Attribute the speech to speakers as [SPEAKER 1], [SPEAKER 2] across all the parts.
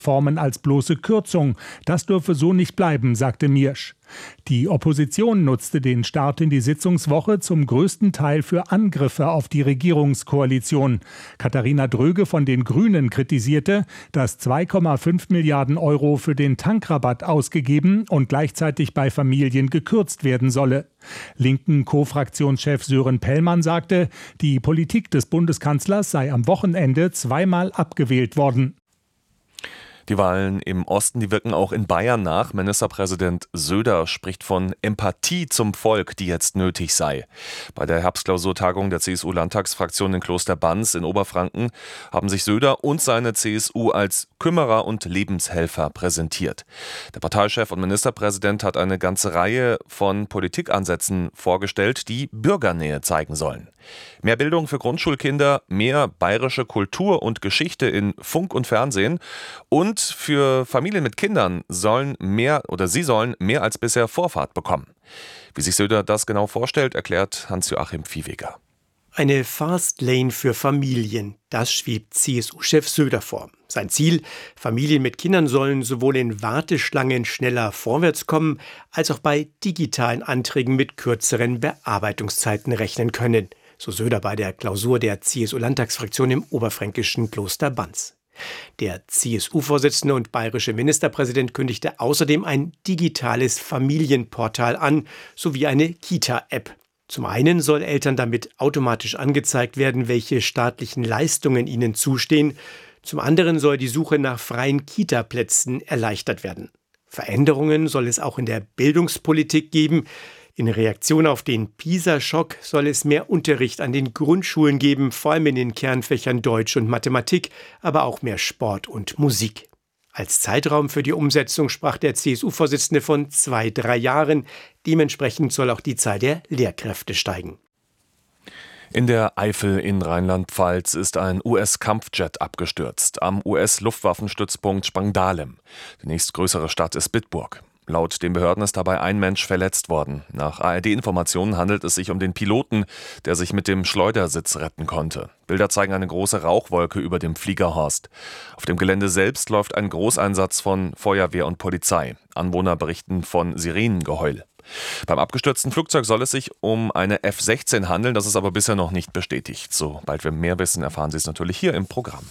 [SPEAKER 1] Formen als bloße Kürzung. Das dürfe so nicht bleiben, sagte Miersch. Die Opposition nutzte den Start in die Sitzungswoche zum größten Teil für Angriffe auf die Regierungskoalition. Katharina Dröge von den Grünen kritisierte, dass 2,5 Milliarden Euro für den Tankrabatt ausgegeben und gleichzeitig bei Familien gekürzt werden solle. Linken Co-Fraktionschef Sören Pellmann sagte, die Politik des Bundeskanzlers sei am Wochenende zweimal abgewählt worden.
[SPEAKER 2] Die Wahlen im Osten, die wirken auch in Bayern nach. Ministerpräsident Söder spricht von Empathie zum Volk, die jetzt nötig sei. Bei der Herbstklausurtagung der CSU-Landtagsfraktion in Klosterbanz in Oberfranken haben sich Söder und seine CSU als Kümmerer und Lebenshelfer präsentiert. Der Parteichef und Ministerpräsident hat eine ganze Reihe von Politikansätzen vorgestellt, die Bürgernähe zeigen sollen. Mehr Bildung für Grundschulkinder, mehr bayerische Kultur und Geschichte in Funk und Fernsehen und für Familien mit Kindern sollen mehr als bisher Vorfahrt bekommen. Wie sich Söder das genau vorstellt, erklärt Hans-Joachim Viehweger.
[SPEAKER 3] Eine Fastlane für Familien, das schwebt CSU-Chef Söder vor. Sein Ziel: Familien mit Kindern sollen sowohl in Warteschlangen schneller vorwärts kommen, als auch bei digitalen Anträgen mit kürzeren Bearbeitungszeiten rechnen können. So Söder bei der Klausur der CSU-Landtagsfraktion im oberfränkischen Klosterbanz. Der CSU-Vorsitzende und bayerische Ministerpräsident kündigte außerdem ein digitales Familienportal an, sowie eine Kita-App. Zum einen soll Eltern damit automatisch angezeigt werden, welche staatlichen Leistungen ihnen zustehen. Zum anderen soll die Suche nach freien Kita-Plätzen erleichtert werden. Veränderungen soll es auch in der Bildungspolitik geben. In Reaktion auf den PISA-Schock soll es mehr Unterricht an den Grundschulen geben, vor allem in den Kernfächern Deutsch und Mathematik, aber auch mehr Sport und Musik. Als Zeitraum für die Umsetzung sprach der CSU-Vorsitzende von 2-3 Jahren. Dementsprechend soll auch die Zahl der Lehrkräfte steigen.
[SPEAKER 2] In der Eifel in Rheinland-Pfalz ist ein US-Kampfjet abgestürzt am US-Luftwaffenstützpunkt Spangdahlem. Die nächstgrößere Stadt ist Bitburg. Laut den Behörden ist dabei ein Mensch verletzt worden. Nach ARD-Informationen handelt es sich um den Piloten, der sich mit dem Schleudersitz retten konnte. Bilder zeigen eine große Rauchwolke über dem Fliegerhorst. Auf dem Gelände selbst läuft ein Großeinsatz von Feuerwehr und Polizei. Anwohner berichten von Sirenengeheul. Beim abgestürzten Flugzeug soll es sich um eine F-16 handeln, das ist aber bisher noch nicht bestätigt. Sobald wir mehr wissen, erfahren Sie es natürlich hier im Programm.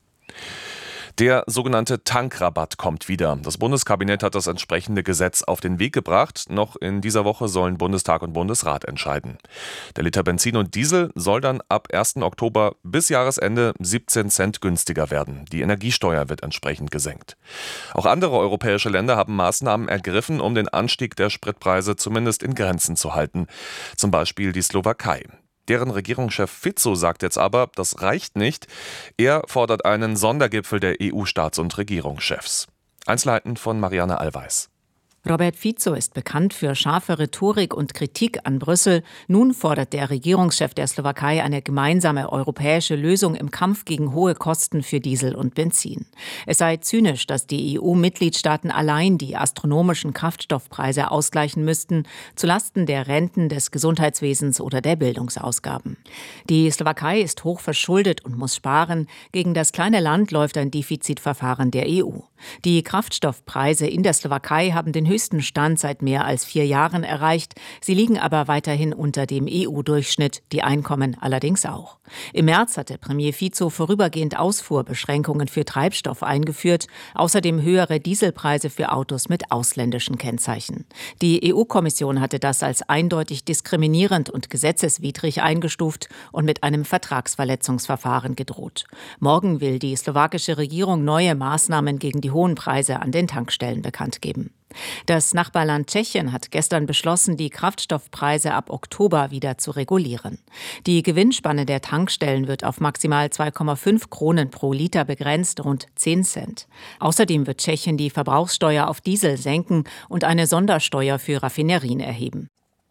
[SPEAKER 2] Der sogenannte Tankrabatt kommt wieder. Das Bundeskabinett hat das entsprechende Gesetz auf den Weg gebracht. Noch in dieser Woche sollen Bundestag und Bundesrat entscheiden. Der Liter Benzin und Diesel soll dann ab 1. Oktober bis Jahresende 17 Cent günstiger werden. Die Energiesteuer wird entsprechend gesenkt. Auch andere europäische Länder haben Maßnahmen ergriffen, um den Anstieg der Spritpreise zumindest in Grenzen zu halten. Zum Beispiel die Slowakei. Deren Regierungschef Fico sagt jetzt aber, das reicht nicht. Er fordert einen Sondergipfel der EU-Staats- und Regierungschefs. Einzelheiten von Marianne Allweis.
[SPEAKER 4] Robert Fico ist bekannt für scharfe Rhetorik und Kritik an Brüssel. Nun fordert der Regierungschef der Slowakei eine gemeinsame europäische Lösung im Kampf gegen hohe Kosten für Diesel und Benzin. Es sei zynisch, dass die EU-Mitgliedstaaten allein die astronomischen Kraftstoffpreise ausgleichen müssten, zulasten der Renten, des Gesundheitswesens oder der Bildungsausgaben. Die Slowakei ist hoch verschuldet und muss sparen. Gegen das kleine Land läuft ein Defizitverfahren der EU. Die Kraftstoffpreise in der Slowakei haben den höchsten Stand seit mehr als 4 Jahren erreicht. Sie liegen aber weiterhin unter dem EU-Durchschnitt, die Einkommen allerdings auch. Im März hatte Premier Fico vorübergehend Ausfuhrbeschränkungen für Treibstoff eingeführt, außerdem höhere Dieselpreise für Autos mit ausländischen Kennzeichen. Die EU-Kommission hatte das als eindeutig diskriminierend und gesetzeswidrig eingestuft und mit einem Vertragsverletzungsverfahren gedroht. Morgen will die slowakische Regierung neue Maßnahmen gegen die hohen Preise an den Tankstellen bekannt geben. Das Nachbarland Tschechien hat gestern beschlossen, die Kraftstoffpreise ab Oktober wieder zu regulieren. Die Gewinnspanne der Tankstellen wird auf maximal 2,5 Kronen pro Liter begrenzt, rund 10 Cent. Außerdem wird Tschechien die Verbrauchssteuer auf Diesel senken und eine Sondersteuer für Raffinerien erheben.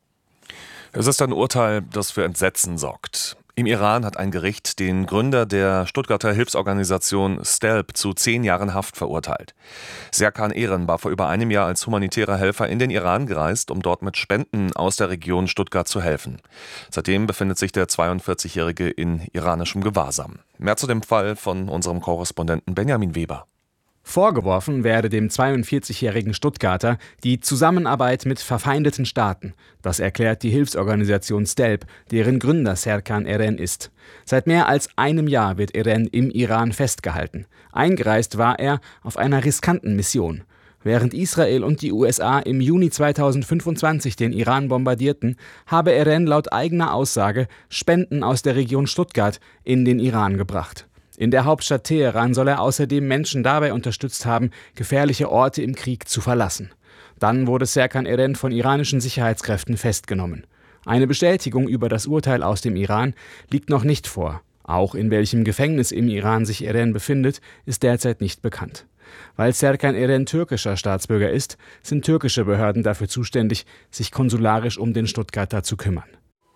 [SPEAKER 2] Es ist ein Urteil, das für Entsetzen sorgt. Im Iran hat ein Gericht den Gründer der Stuttgarter Hilfsorganisation STELP zu 10 Jahren Haft verurteilt. Serkan Eren war vor über einem Jahr als humanitärer Helfer in den Iran gereist, um dort mit Spenden aus der Region Stuttgart zu helfen. Seitdem befindet sich der 42-Jährige in iranischem Gewahrsam. Mehr zu dem Fall von unserem Korrespondenten Benjamin Weber.
[SPEAKER 5] Vorgeworfen werde dem 42-jährigen Stuttgarter die Zusammenarbeit mit verfeindeten Staaten. Das erklärt die Hilfsorganisation STELP, deren Gründer Serkan Eren ist. Seit mehr als einem Jahr wird Eren im Iran festgehalten. Eingereist war er auf einer riskanten Mission. Während Israel und die USA im Juni 2025 den Iran bombardierten, habe Eren laut eigener Aussage Spenden aus der Region Stuttgart in den Iran gebracht. In der Hauptstadt Teheran soll er außerdem Menschen dabei unterstützt haben, gefährliche Orte im Krieg zu verlassen. Dann wurde Serkan Eren von iranischen Sicherheitskräften festgenommen. Eine Bestätigung über das Urteil aus dem Iran liegt noch nicht vor. Auch in welchem Gefängnis im Iran sich Eren befindet, ist derzeit nicht bekannt. Weil Serkan Eren türkischer Staatsbürger ist, sind türkische Behörden dafür zuständig, sich konsularisch um den Stuttgarter zu kümmern.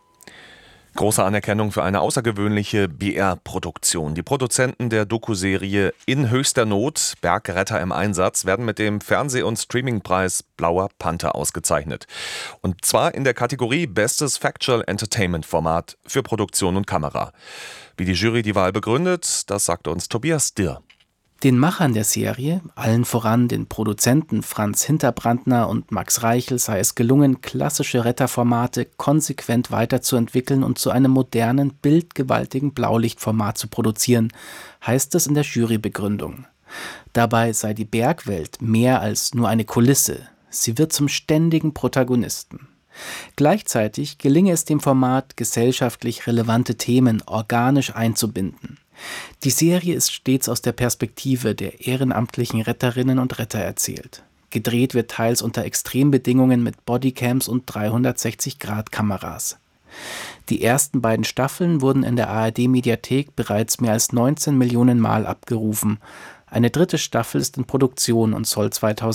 [SPEAKER 2] Große Anerkennung für eine außergewöhnliche BR-Produktion. Die Produzenten der Doku-Serie In höchster Not, Bergretter im Einsatz, werden mit dem Fernseh- und Streamingpreis Blauer Panther ausgezeichnet. Und zwar in der Kategorie Bestes Factual Entertainment Format für Produktion und Kamera. Wie die Jury die Wahl begründet, das sagt uns Tobias Dirr.
[SPEAKER 6] Den Machern der Serie, allen voran den Produzenten Franz Hinterbrandner und Max Reichel, sei es gelungen, klassische Retterformate konsequent weiterzuentwickeln und zu einem modernen, bildgewaltigen Blaulichtformat zu produzieren, heißt es in der Jurybegründung. Dabei sei die Bergwelt mehr als nur eine Kulisse, sie wird zum ständigen Protagonisten. Gleichzeitig gelinge es dem Format, gesellschaftlich relevante Themen organisch einzubinden. Die Serie ist stets aus der Perspektive der ehrenamtlichen Retterinnen und Retter erzählt. Gedreht wird teils unter Extrembedingungen mit Bodycams und 360-Grad-Kameras. Die ersten beiden Staffeln wurden in der ARD-Mediathek bereits mehr als 19 Millionen Mal abgerufen. Eine dritte Staffel ist in Produktion und soll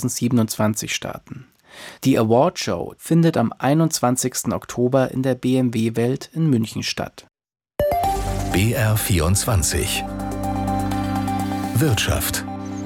[SPEAKER 6] 2027 starten. Die Awardshow findet am 21. Oktober in der BMW-Welt in München statt.
[SPEAKER 7] BR24 Wirtschaft.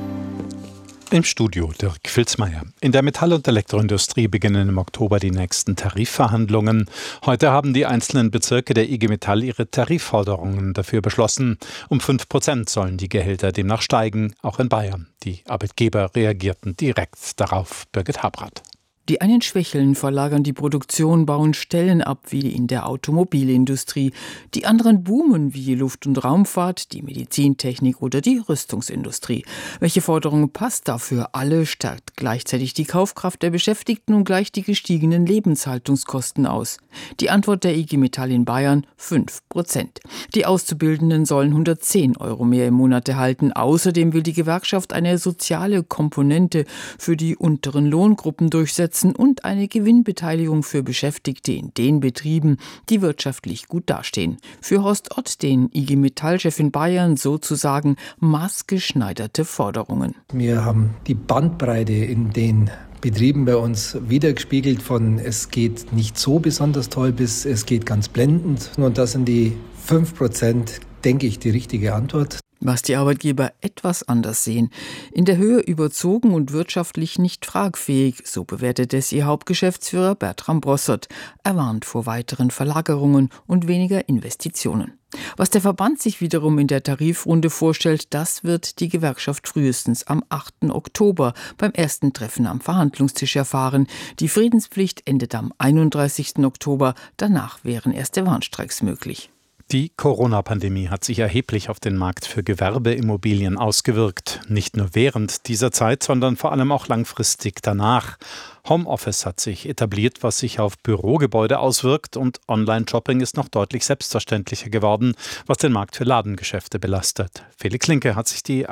[SPEAKER 1] Im Studio Dirk Filzmeier. In der Metall- und Elektroindustrie beginnen im Oktober die nächsten Tarifverhandlungen. Heute haben die einzelnen Bezirke der IG Metall ihre Tarifforderungen dafür beschlossen. Um 5% sollen die Gehälter demnach steigen, auch in Bayern. Die Arbeitgeber reagierten direkt darauf. Birgit Habrath.
[SPEAKER 8] Die einen schwächeln, verlagern die Produktion, bauen Stellen ab, wie in der Automobilindustrie. Die anderen boomen, wie die Luft- und Raumfahrt, die Medizintechnik oder die Rüstungsindustrie. Welche Forderung passt dafür alle, stärkt gleichzeitig die Kaufkraft der Beschäftigten und gleicht die gestiegenen Lebenshaltungskosten aus? Die Antwort der IG Metall in Bayern: 5%. Die Auszubildenden sollen 110 € mehr im Monat erhalten. Außerdem will die Gewerkschaft eine soziale Komponente für die unteren Lohngruppen durchsetzen und eine Gewinnbeteiligung für Beschäftigte in den Betrieben, die wirtschaftlich gut dastehen. Für Horst Ott, den IG Metall-Chef in Bayern, sozusagen maßgeschneiderte Forderungen.
[SPEAKER 9] Wir haben die Bandbreite in den Betrieben bei uns wiedergespiegelt, von es geht nicht so besonders toll bis es geht ganz blendend. Und das sind die 5%, denke ich, die richtige Antwort.
[SPEAKER 8] Was die Arbeitgeber etwas anders sehen. In der Höhe überzogen und wirtschaftlich nicht tragfähig, so bewertet es ihr Hauptgeschäftsführer Bertram Brossert. Er warnt vor weiteren Verlagerungen und weniger Investitionen. Was der Verband sich wiederum in der Tarifrunde vorstellt, das wird die Gewerkschaft frühestens am 8. Oktober beim ersten Treffen am Verhandlungstisch erfahren. Die Friedenspflicht endet am 31. Oktober. Danach wären erste Warnstreiks möglich.
[SPEAKER 1] Die Corona-Pandemie hat sich erheblich auf den Markt für Gewerbeimmobilien ausgewirkt. Nicht nur während dieser Zeit, sondern vor allem auch langfristig danach. Homeoffice hat sich etabliert, was sich auf Bürogebäude auswirkt, und Online-Shopping ist noch deutlich selbstverständlicher geworden, was den Markt für Ladengeschäfte belastet. Felix Linke hat sich die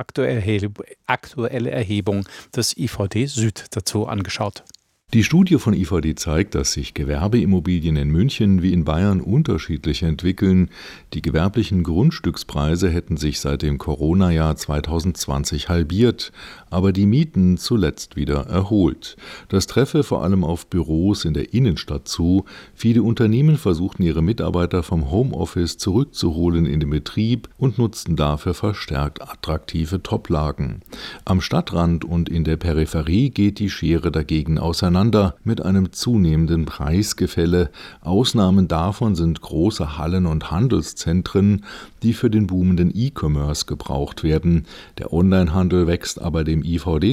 [SPEAKER 1] aktuelle Erhebung des IVD Süd dazu angeschaut.
[SPEAKER 10] Die Studie von IVD zeigt, dass sich Gewerbeimmobilien in München wie in Bayern unterschiedlich entwickeln. Die gewerblichen Grundstückspreise hätten sich seit dem Corona-Jahr 2020 halbiert, aber die Mieten zuletzt wieder erholt. Das treffe vor allem auf Büros in der Innenstadt zu. Viele Unternehmen versuchten ihre Mitarbeiter vom Homeoffice zurückzuholen in den Betrieb und nutzten dafür verstärkt attraktive Toplagen. Am Stadtrand und in der Peripherie geht die Schere dagegen auseinander mit einem zunehmenden Preisgefälle. Ausnahmen davon sind große Hallen und Handelszentren, die für den boomenden E-Commerce gebraucht werden. Der Onlinehandel wächst aber dem IVD